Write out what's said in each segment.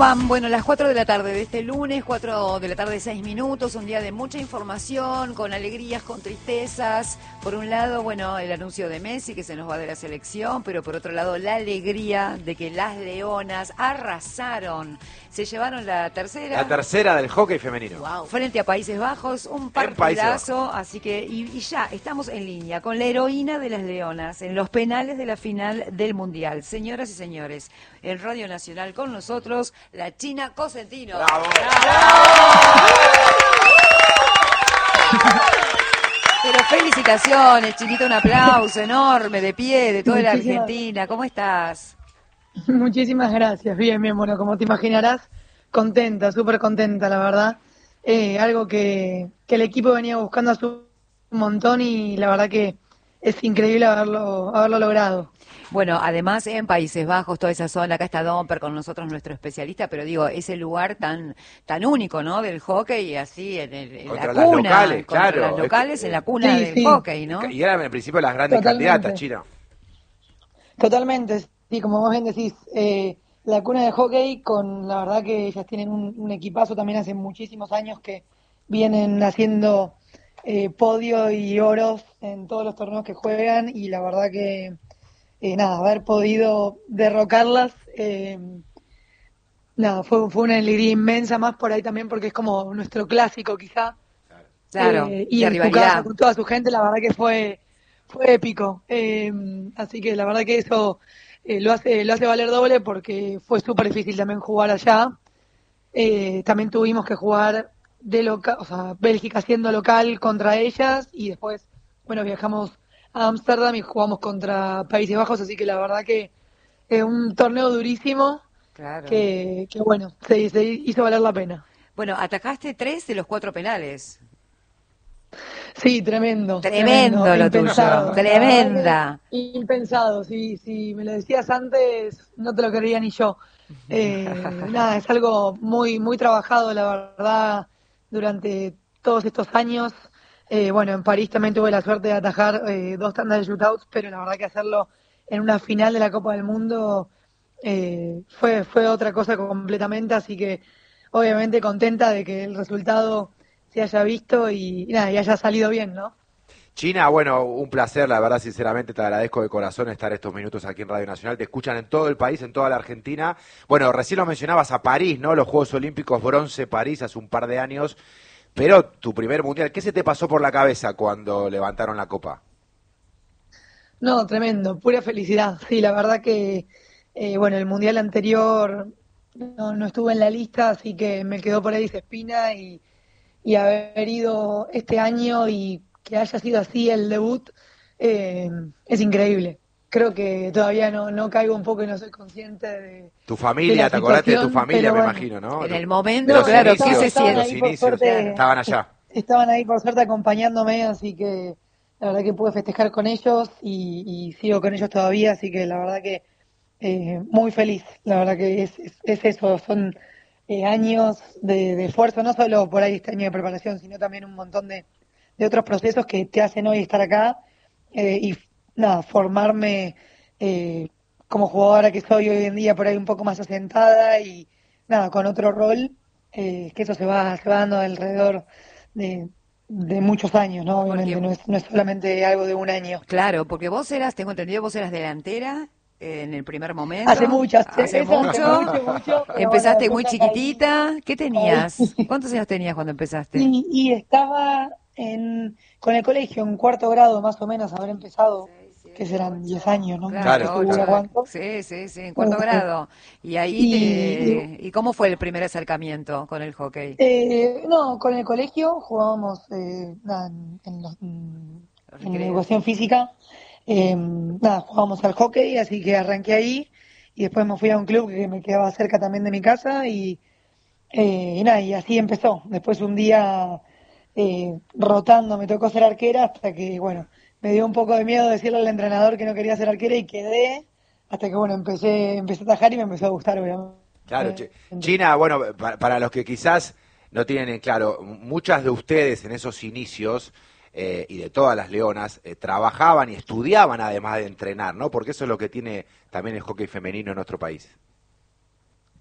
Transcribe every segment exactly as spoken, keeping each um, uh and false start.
Pam, bueno, las cuatro de la tarde de este lunes, cuatro de la tarde, seis minutos, un día de mucha información, con alegrías, con tristezas. Por un lado, bueno, el anuncio de Messi, que se nos va de la selección, pero por otro lado, la alegría de que las Leonas arrasaron. Se llevaron la tercera. La tercera del hockey femenino. Wow, frente a Países Bajos, un partidazo, así que, y, y ya, estamos en línea con la heroína de las Leonas, en los penales de la final del Mundial. Señoras y señores, en Radio Nacional con nosotros, la China Cosentino. ¡Bravo! ¡Bravo! Pero felicitaciones, Chinita, un aplauso enorme, de pie, de toda la Argentina. ¿Cómo estás? Muchísimas gracias, bien, bien, bueno, como te imaginarás, contenta, súper contenta, la verdad. Eh, algo que, que el equipo venía buscando hace un montón y la verdad que es increíble haberlo, haberlo logrado. Bueno, además en Países Bajos, toda esa zona, acá está Domper con nosotros, nuestro especialista, pero digo, ese lugar tan tan único, ¿no?, del hockey, así, en, el, en contra la cuna. Las locales, contra claro. las locales, Es que, en la cuna sí, del sí. hockey, ¿no? Y eran en principio las grandes Totalmente. candidatas, China. Totalmente, sí, como vos bien decís, eh, la cuna de hockey, con la verdad que ellas tienen un, un equipazo también hace muchísimos años que vienen haciendo eh, podio y oros en todos los torneos que juegan y la verdad que, eh, nada, haber podido derrocarlas, eh, nada, fue, fue una alegría inmensa, más por ahí también porque es como nuestro clásico quizá. Claro, Eh, y de en su rivalidad. casa, con toda su gente, la verdad que fue, fue épico. Eh, así que la verdad que eso eh, lo hace, lo hace valer doble porque fue súper difícil también jugar allá. Eh, también tuvimos que jugar de local, o sea, Bélgica siendo local contra ellas y después, bueno, viajamos a Ámsterdam y jugamos contra Países Bajos, así que la verdad que es un torneo durísimo Claro. que, que bueno, se, se hizo valer la pena. Bueno, atacaste tres de los cuatro penales. Sí, tremendo. Tremendo tremendo, lo impensado. tuyo, tremenda. Impensado, sí, si me lo decías antes, no te lo creía ni yo. Eh, nada, es algo muy, muy trabajado, la verdad, durante todos estos años. Eh, bueno, en París también tuve la suerte de atajar eh, dos tandas de shootouts, pero la verdad que hacerlo en una final de la Copa del Mundo eh, fue, fue otra cosa completamente, así que obviamente contenta de que el resultado se haya visto y, y nada, y haya salido bien, ¿no? China, bueno, un placer, la verdad, sinceramente te agradezco de corazón estar estos minutos aquí en Radio Nacional. Te escuchan en todo el país, en toda la Argentina. Bueno, recién lo mencionabas a París, ¿no? Los Juegos Olímpicos bronce París hace un par de años. Pero tu primer mundial, ¿qué se te pasó por la cabeza cuando levantaron la copa? No, tremendo, pura felicidad. Sí, la verdad que, eh, bueno, el mundial anterior no, no estuve en la lista, así que me quedó por ahí esa espina y, y haber ido este año y que haya sido así el debut, eh, es increíble. Creo que todavía no, no caigo un poco y no soy consciente de, Tu de familia, la ¿te acordaste de tu situación, familia, pero me bueno. imagino, no? En el De momento, los claro, inicios, ¿qué se estaban siente? los ahí por inicios, suerte, estaban allá. estaban ahí por suerte acompañándome, así que la verdad que pude festejar con ellos y, y sigo con ellos todavía, así que la verdad que eh, muy feliz. La verdad que es, es, es eso, son eh, años de, de esfuerzo, no solo por ahí este año de preparación, sino también un montón de, de otros procesos que te hacen hoy estar acá eh, y nada, formarme eh, como jugadora que soy hoy en día por ahí un poco más asentada y nada, con otro rol, eh, que eso se va, se va dando alrededor de, de muchos años, ¿no? Obviamente, Porque, no es, no es solamente algo de un año. claro, porque vos eras, tengo entendido, vos eras delantera eh, en el primer momento. Hace mucho, hace, Hace eso hace mucho. mucho, mucho, pero bueno, Empezaste después muy ya caí, chiquitita. ¿Qué caí. tenías? ¿Cuántos años tenías cuando empezaste? Y, y estaba en, con el colegio en cuarto grado, más o menos, haber empezado, que serán diez años, ¿no? No estoy Claro, Claro, segura ocho. claro. cuánto. Sí, sí, sí, en cuarto Eh, grado. Y ahí y, te... ¿Y cómo fue el primer acercamiento con el hockey? Eh, no, con el colegio jugábamos eh, nada, en, en los- en- Los en recreos. educación física, eh, nada, jugábamos al hockey, así que arranqué ahí y después me fui a un club que me quedaba cerca también de mi casa y, eh, y nada, y así empezó. Después un día eh, rotando me tocó ser arquera hasta que, bueno, me dio un poco de miedo decirle al entrenador que no quería ser arquera y quedé hasta que, bueno, empecé, empecé a atajar y me empezó a gustar, Claro, Ch- obviamente. China, bueno, pa- para los que quizás no tienen en claro, muchas de ustedes en esos inicios eh, y de todas las leonas eh, trabajaban y estudiaban además de entrenar, ¿no? Porque eso es lo que tiene también el hockey femenino en nuestro país.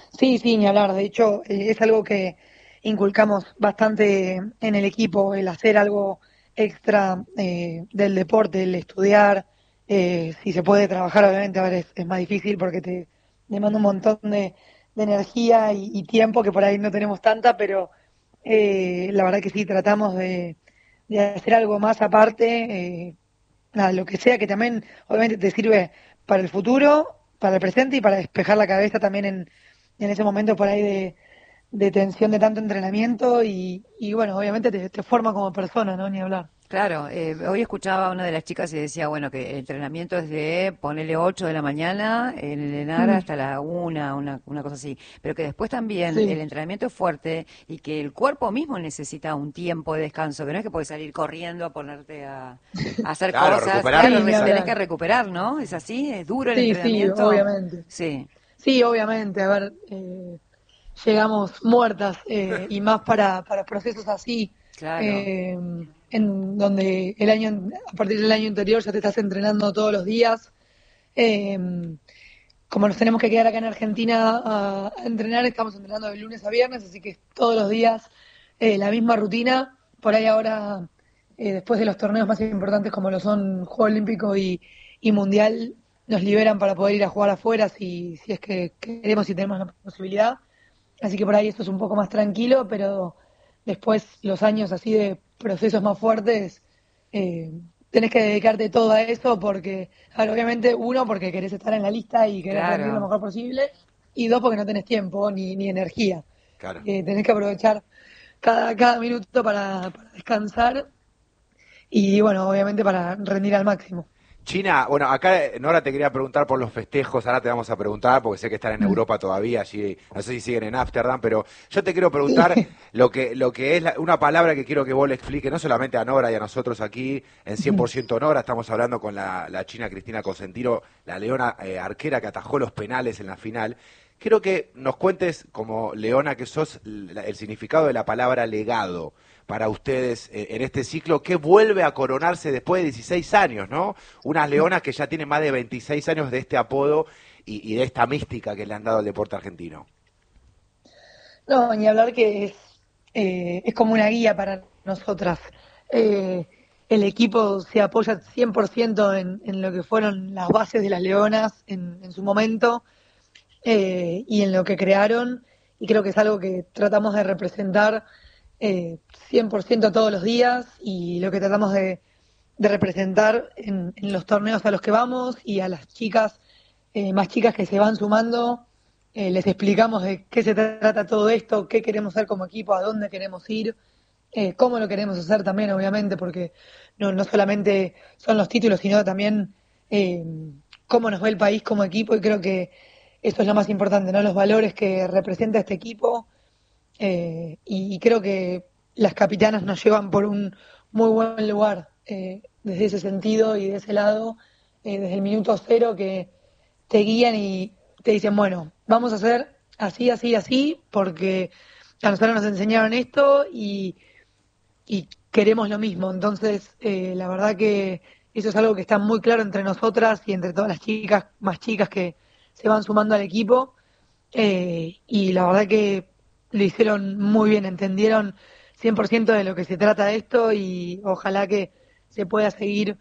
Sí, sí, ni hablar. De hecho, eh, es algo que inculcamos bastante en el equipo, el hacer algo extra eh, del deporte, el estudiar. Eh, si se puede trabajar, obviamente, a ver, es, es más difícil porque te demanda un montón de, de energía y, y tiempo que por ahí no tenemos tanta, pero eh, la verdad que sí, tratamos de, de hacer algo más aparte, eh, nada, lo que sea que también, obviamente, te sirve para el futuro, para el presente y para despejar la cabeza también en en ese momento por ahí de, de tensión de tanto entrenamiento y, y bueno, obviamente te, te forma como persona, ¿no? Ni hablar. Claro, eh, hoy escuchaba a una de las chicas y decía, bueno, que el entrenamiento es de ponerle ocho de la mañana, en el ENAR Mm, hasta la una, una, una cosa así, pero que después también el sí, entrenamiento es fuerte y que el cuerpo mismo necesita un tiempo de descanso, que no es que puedes salir corriendo a ponerte a, a hacer Claro, cosas, recuperar, claro, sí, ni re- tenés que hablar. recuperar, ¿no? ¿Es así? ¿Es duro el Sí, sí, entrenamiento? obviamente. Sí, Sí, obviamente. A ver, eh, llegamos muertas eh, y más para, para procesos así, claro. eh, en donde el año, a partir del año anterior ya te estás entrenando todos los días. Eh, Como nos tenemos que quedar acá en Argentina a, a entrenar, estamos entrenando de lunes a viernes, así que todos los días eh, la misma rutina. Por ahí ahora, eh, después de los torneos más importantes como lo son Juego Olímpico y, y Mundial, nos liberan para poder ir a jugar afuera si, si es que queremos y tenemos la posibilidad. Así que por ahí esto es un poco más tranquilo, pero después los años así de procesos más fuertes, eh, tenés que dedicarte todo a eso porque, a ver, obviamente, uno, porque querés estar en la lista y querés rendir lo Claro. mejor posible, y dos, porque no tenés tiempo ni, ni energía. claro. Eh, tenés que aprovechar cada, cada minuto para, para descansar y, bueno, obviamente para rendir al máximo. China, bueno, acá eh, Nora te quería preguntar por los festejos, ahora te vamos a preguntar porque sé que están en Mm. Europa todavía, allí, no sé si siguen en Ámsterdam, pero yo te quiero Sí. preguntar lo que lo que es la- una palabra que quiero que vos le expliques, no solamente a Nora y a nosotros aquí en cien por ciento Nora, estamos hablando con la, la china Cristina Cosentino, la leona eh, arquera que atajó los penales en la final. Quiero que nos cuentes, como leona que sos, la- el significado de la palabra legado para ustedes eh, en este ciclo que vuelve a coronarse después de dieciséis años, ¿no? Unas leonas que ya tienen más de veintiséis años de este apodo y, y de esta mística que le han dado al deporte argentino. No, ni hablar que es, eh, es como una guía para nosotras. Eh, el equipo se apoya cien por ciento en, en lo que fueron las bases de las Leonas en, en su momento eh, y en lo que crearon, y creo que es algo que tratamos de representar eh, cien por ciento todos los días y lo que tratamos de, de representar en, en los torneos a los que vamos y a las chicas eh, más chicas que se van sumando, eh, les explicamos de qué se trata todo esto, qué queremos hacer como equipo, a dónde queremos ir, eh, cómo lo queremos hacer también, obviamente, porque no, no solamente son los títulos, sino también eh, cómo nos ve el país como equipo y creo que eso es lo más importante, ¿no? Los valores que representa este equipo eh, y, y creo que las capitanas nos llevan por un muy buen lugar eh, desde ese sentido y de ese lado, eh, desde el minuto cero que te guían y te dicen, bueno, vamos a hacer así, así, así, porque a nosotros nos enseñaron esto y, y queremos lo mismo. Entonces, eh, la verdad que eso es algo que está muy claro entre nosotras y entre todas las chicas más chicas que se van sumando al equipo. Eh, y la verdad que lo hicieron muy bien, entendieron cien por ciento de lo que se trata esto y ojalá que se pueda seguir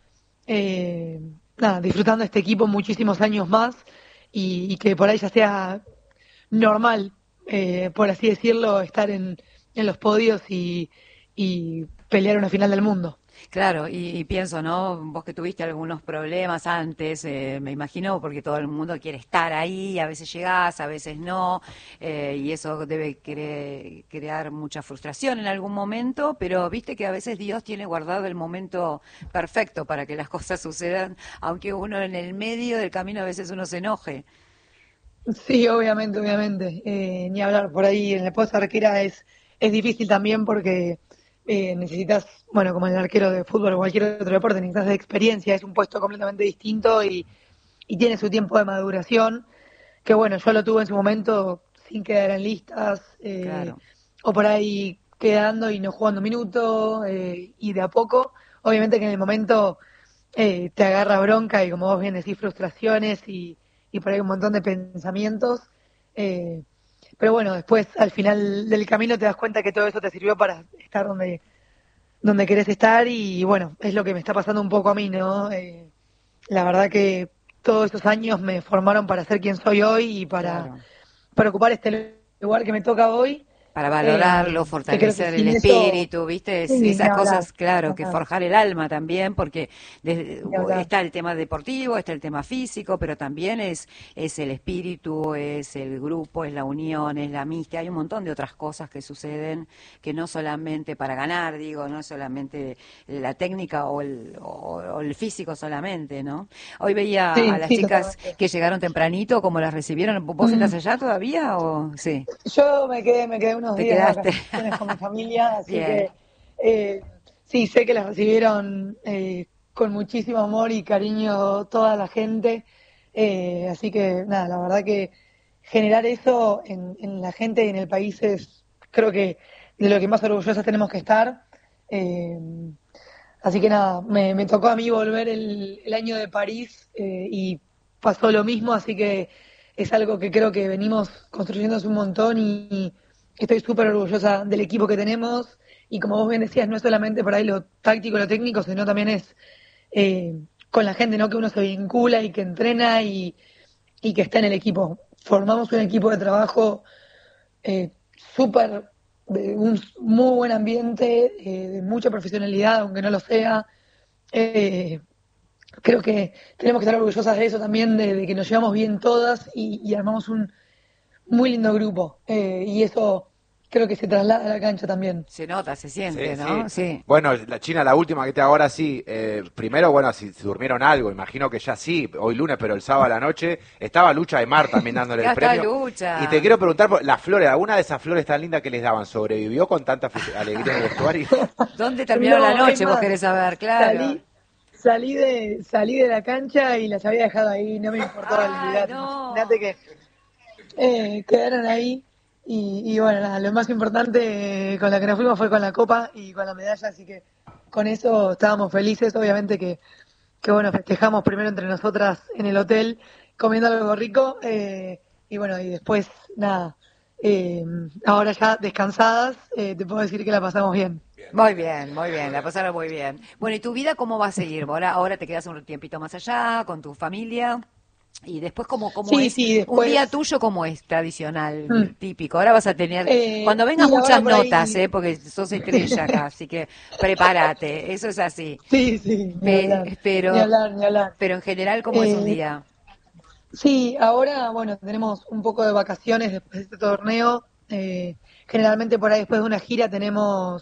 eh, nada, disfrutando de este equipo muchísimos años más y, y que por ahí ya sea normal, eh, por así decirlo, estar en, en los podios y, y pelear una final del mundo. Claro, y, y pienso, ¿no? Vos que tuviste algunos problemas antes, eh, me imagino, porque todo el mundo quiere estar ahí, a veces llegás, a veces no, eh, y eso debe cre- crear mucha frustración en algún momento, pero viste que a veces Dios tiene guardado el momento perfecto para que las cosas sucedan, aunque uno en el medio del camino a veces uno se enoje. Sí, obviamente, obviamente. Eh, ni hablar por ahí en la posta arquera es, es difícil también porque eh, necesitas, bueno, como en el arquero de fútbol o cualquier otro deporte, necesitas de experiencia, es un puesto completamente distinto y, y tiene su tiempo de maduración, que bueno, yo lo tuve en su momento sin quedar en listas, eh, Claro. o por ahí quedando y no jugando minutos, eh, y de a poco, obviamente que en el momento eh, te agarra bronca y como vos bien decís, frustraciones y, y por ahí un montón de pensamientos, eh, pero bueno, después al final del camino te das cuenta que todo eso te sirvió para estar donde, donde querés estar y bueno, es lo que me está pasando un poco a mí, ¿no? Eh, la verdad que todos esos años me formaron para ser quien soy hoy y para, Claro. para ocupar este lugar que me toca hoy. Para valorarlo, Eh, que creo que fortalecer el sin eso, espíritu, ¿viste? Es- sí, ni esas hablar, cosas, claro, ni que hablar, forjar el alma también, porque desde- ni hablar. está el tema deportivo, está el tema físico, pero también es, es el espíritu, es el grupo, es la unión, es la amistad. Hay un montón de otras cosas que suceden que no solamente para ganar, digo, no solamente la técnica o el, o, o el físico solamente, ¿no? Hoy veía a Sí, las sí, chicas totalmente. que llegaron tempranito, ¿cómo las recibieron? ¿Vos estás Mm. allá todavía o sí? Yo me quedé, me quedé unos ¿Te días de quedaste? vacaciones con mi familia, así Bien. que eh, sí, sé que las recibieron eh, con muchísimo amor y cariño toda la gente, eh, así que nada, la verdad que generar eso en, en la gente y en el país es, creo que de lo que más orgullosas tenemos que estar. eh, Así que nada, me, me tocó a mí volver el, el año de París eh, y pasó lo mismo, así que es algo que creo que venimos construyendo hace un montón y, y estoy súper orgullosa del equipo que tenemos y como vos bien decías, no es solamente por ahí lo táctico, lo técnico, sino también es eh, con la gente, ¿no? Que uno se vincula y que entrena y, y que está en el equipo. Formamos un equipo de trabajo eh, súper, de un muy buen ambiente, eh, de mucha profesionalidad, aunque no lo sea. Eh, Creo que tenemos que estar orgullosas de eso también, de, de que nos llevamos bien todas y, y armamos un muy lindo grupo. Eh, y eso creo que se traslada a la cancha también. Se nota, se Sí, siente, sí. ¿no? Sí. Bueno, la China, la última que te hago ahora sí. Eh, primero, bueno, si, si durmieron algo, imagino que ya sí, hoy lunes, pero el sábado a la noche estaba Lucha de Mar también dándole Ya el está premio. Lucha. Y te quiero preguntar, por las flores, ¿alguna de esas flores tan lindas que les daban sobrevivió con tanta fe- alegría en el vestuario? ¿Dónde terminó la No, es noche? Vos más, querés saber, claro. salí, salí de, salí de la cancha y las había dejado ahí, no me importó, Ay, olvidate. no. Imagínate que eh, quedaron ahí y, y bueno, nada, lo más importante eh, con la que nos fuimos fue con la copa y con la medalla, así que con eso estábamos felices, obviamente que, que bueno, festejamos primero entre nosotras en el hotel comiendo algo rico eh, y bueno, y después nada, eh, ahora ya descansadas, eh, te puedo decir que la pasamos bien. Muy bien, muy bien, la pasaron muy bien. Bueno, ¿y tu vida cómo va a seguir? Ahora, ahora te quedas un tiempito más allá con tu familia. Y después, ¿cómo, cómo Sí, es? sí, Un día después. tuyo, ¿cómo es tradicional, mm, típico? Ahora vas a tener, eh, cuando vengan y ahora muchas por notas, ahí, ¿eh? Porque sos estrella acá, así que prepárate, eso es así. sí, sí, ni hablar, Pe- ni pero, hablar, ni hablar. pero en general, ¿cómo es un Eh, día? Sí, ahora, bueno, tenemos un poco de vacaciones después de este torneo. Eh, generalmente por ahí después de una gira tenemos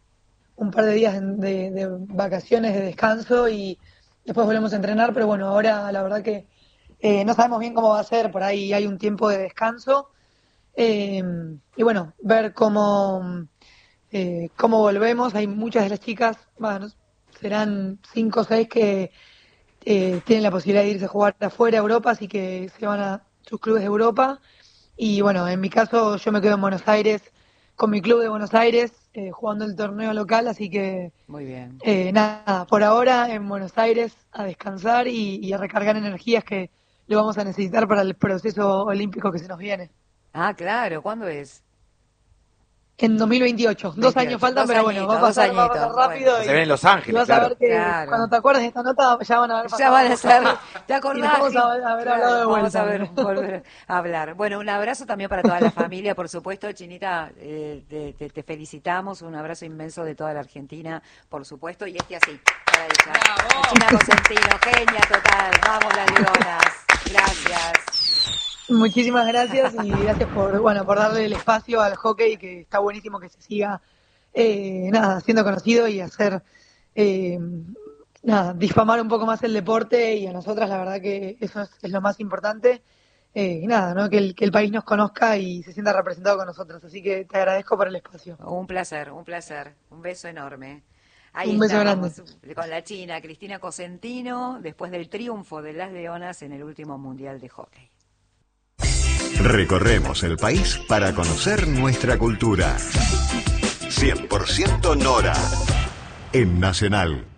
un par de días de, de vacaciones, de descanso y después volvemos a entrenar, pero bueno, ahora la verdad que eh, no sabemos bien cómo va a ser, por ahí hay un tiempo de descanso. Eh, y bueno, ver cómo, eh, cómo volvemos. Hay muchas de las chicas, bueno, serán cinco o seis que eh, tienen la posibilidad de irse a jugar afuera, a Europa, así que se van a sus clubes de Europa. Y bueno, en mi caso yo me quedo en Buenos Aires con mi club de Buenos Aires, eh, jugando el torneo local, así que Muy bien. eh, nada, por ahora en Buenos Aires a descansar y, y a recargar energías que lo vamos a necesitar para el proceso olímpico que se nos viene. Ah, claro, ¿cuándo es? En dos mil veintiocho, dos años veintiocho, faltan, dos pero bueno, va a añitos, dos pasar, va a pasar añitos, bueno. rápido Se y, ven en Los y Ángeles, vas a claro. ver que Claro. cuando te acuerdes de esta nota ya van a haber Ya van a pasado ser, dos años ¿te y nos acordás? vamos a Jim? haber, haber Claro, hablado de vamos a vuelta. ver, volver a hablar. Bueno, un abrazo también para toda la familia, por supuesto, Chinita, eh, te, te- te felicitamos, un abrazo inmenso de toda la Argentina, por supuesto, y este así, para ella. La China Cosentino, genia total, vamos las leonas, gracias. Muchísimas gracias y gracias por, bueno, por darle el espacio al hockey, que está buenísimo que se siga eh, nada, siendo conocido y hacer eh, nada, difamar un poco más el deporte y a nosotras la verdad que eso es, es lo más importante. Eh, y nada, ¿no? Que el, que el país nos conozca y se sienta representado con nosotros. Así que te agradezco por el espacio. Un placer, un placer, un beso enorme. Ahí Un beso estábamos grande. con la China, Cristina Cosentino, después del triunfo de las Leonas en el último Mundial de Hockey. Recorremos el país para conocer nuestra cultura. cien por ciento Nora en Nacional.